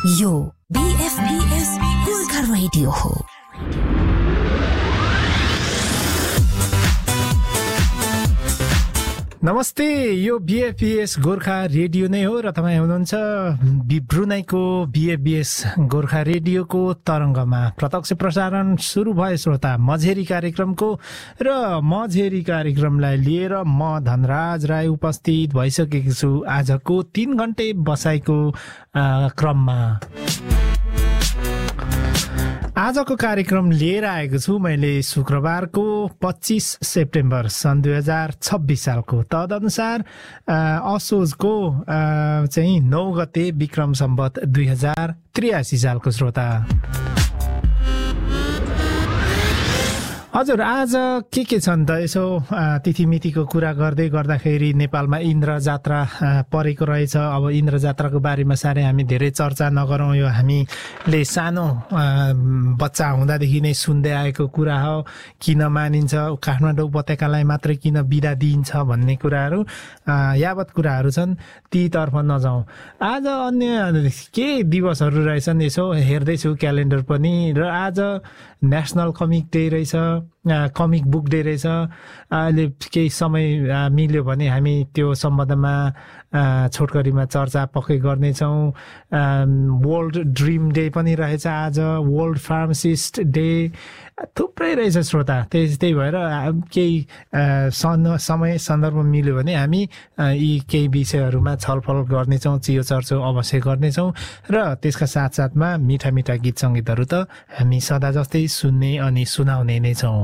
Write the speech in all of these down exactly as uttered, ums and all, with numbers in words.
यो बीएफबीएस गोर्खा रेडियो हो। नमस्ते, यो बीएफबीएस गोर्खा रेडियो नै हो र तपाईँ हुनुहुन्छ ब्रुनाईको बीएफबीएस गोर्खा रेडियोको तरङ्गमा। प्रत्यक्ष प्रसारण सुरु भयो श्रोता मझेरी कार्यक्रमको, र मझेरी कार्यक्रमलाई लिएर म धनराज राई उपस्थित भइसकेको छु आजको तीन घण्टे बसाइको क्रममा। आजको कार्यक्रम लिएर आएको छु मैले शुक्रबारको पच्चीस सेप्टेम्बर सन् दुई हजार छब्बीस सालको, तदनुसार असोजको चाहिँ नौ गते विक्रम सम्वत दुई हजार त्रियासी सालको श्रोता। हजुर, आज के के छन् त? यसो तिथिमितिको कुरा गर्दै गर्दाखेरि नेपालमा इन्द्र जात्रा परेको रहेछ। अब इन्द्र जात्राको बारेमा साह्रै हामी धेरै चर्चा नगरौँ, यो हामीले सानो बच्चा हुँदादेखि नै सुन्दै आएको कुरा हो। किन मानिन्छ, काठमाडौँ उपत्यकालाई मात्रै किन बिदा दिइन्छ भन्ने कुराहरू यावत कुराहरू छन्, तीतर्फ नजाउँ। आज अन्य के दिवसहरू रहेछन् यसो हेर्दैछु क्यालेन्डर पनि, र आज नेसनल कमिक डे रहेछ, कमिक बुक डे रहेछ। अहिले केही समय मिल्यो भने हामी त्यो सम्बन्धमा छोटकरीमा चर्चा पक्कै गर्नेछौँ। वर्ल्ड ड्रिम डे पनि रहेछ आज, वर्ल्ड फार्मासिस्ट डे, थुप्रै रहेछ श्रोता। त्यही त्यही भएर केही सन समय सन्दर्भ मिल्यो भने हामी यी केही विषयहरूमा छलफल गर्नेछौँ, चियो चर्चो अवश्य गर्नेछौँ। र त्यसका साथसाथमा मिठा मिठा गीत सङ्गीतहरू त हामी सदा जस्तै सुन्ने अनि सुनाउने नै छौँ।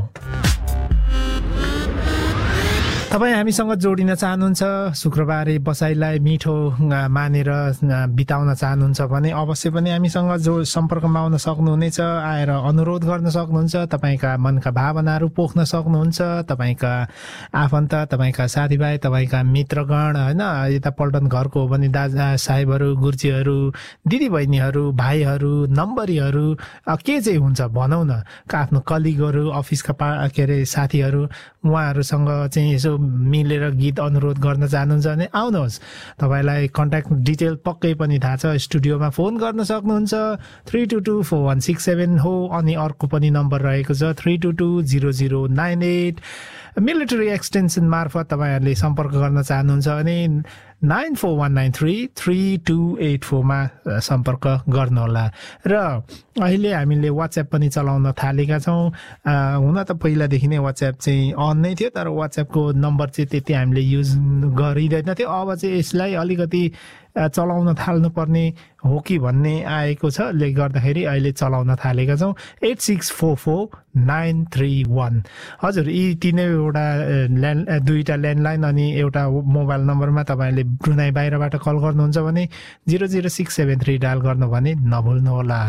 तपाईँ हामीसँग जोडिन चाहनुहुन्छ, शुक्रबारे बसाइलाई मिठो मानेर बिताउन चाहनुहुन्छ भने अवश्य पनि हामीसँग जो सम्पर्कमा आउन सक्नुहुनेछ, आएर अनुरोध गर्न सक्नुहुन्छ। तपाईँका मनका भावनाहरू पोख्न सक्नुहुन्छ। तपाईँका आफन्त, तपाईँका साथीभाइ, तपाईँका मित्रगण, होइन, यता पल्टन घरको हो भने दादा साहेबहरू, गुर्जीहरू, दिदीबहिनीहरू, भाइहरू, नम्बरीहरू, के चाहिँ हुन्छ भनौँ न, आफ्नो कलिगहरू, अफिसका पा के अरे साथीहरू, उहाँहरूसँग चाहिँ यसो मिलेर गीत अनुरोध गर्न चाहनुहुन्छ भने आउनुहोस्। तपाईँलाई कन्ट्याक्ट डिटेल पक्कै पनि थाहा छ, स्टुडियोमा फोन गर्न सक्नुहुन्छ। Three two two four one six seven हो, अनि अर्को पनि नम्बर रहेको छ three two two zero zero nine at. Military extension मार्फत तपाईँहरूले सम्पर्क गर्न चाहनुहुन्छ भने nine four one nine three three two at फोरमा सम्पर्क गर्नुहोला। र अहिले हामीले वाट्सएप पनि चलाउन थालेका छौँ। हुन त पहिलादेखि नै वाट्सएप चाहिँ अन नै थियो, तर वाट्सएपको नम्बर चाहिँ त्यति हामीले युज गरिँदैन थियो। अब चाहिँ यसलाई अलिकति चलाउन थाल्नुपर्ने हो कि भन्ने आएको छ, ले गर्दाखेरि अहिले चलाउन थालेका छौँ। At six four four nine three one. हजुर, यी तिनैवटा ल्यान्ड दुईवटा ल्यान्डलाइन अनि एउटा मोबाइल नम्बरमा तपाईँले ब्रुनाई बाहिरबाट कल गर्नुहुन्छ भने zero zero six seven three dial गर्नु भने नभुल्नुहोला।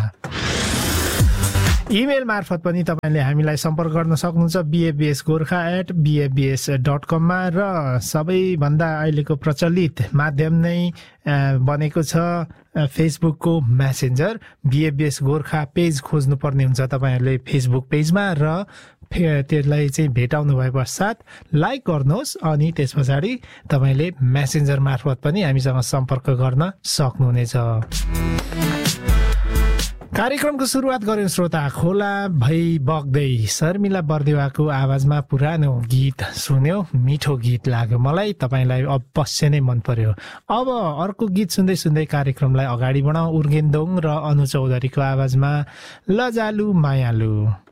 इमेल मार्फत पनि तपाईँले हामीलाई सम्पर्क गर्न सक्नुहुन्छ बीएफबीएस गोर्खा एट बीएफबीएस डट कममा। र सबैभन्दा अहिलेको प्रचलित माध्यम नै बनेको छ फेसबुकको म्यासेन्जर। बीएफबीएस गोर्खा पेज खोज्नुपर्ने हुन्छ तपाईँहरूले फेसबुक पेजमा, र त्यसलाई चाहिँ भेटाउनु भए पश्चात लाइक गर्नुहोस्, अनि त्यस पछाडि तपाईँले म्यासेन्जर मार्फत पनि हामीसँग सम्पर्क गर्न सक्नुहुनेछ। कार्यक्रमको सुरुवात गर्यौं श्रोता खोला भई बग्दै शर्मिला बर्देवाको आवाजमा पुरानो गीत सुन्यो। मिठो गीत लाग्यो मलाई, तपाईँलाई अवश्य नै मन पर्यो। अब अर्को गीत सुन्दै सुन्दै कार्यक्रमलाई अगाडि बढाउँ। उर्गेन्दोङ र अनु चौधरीको आवाजमा लजालु मायालु।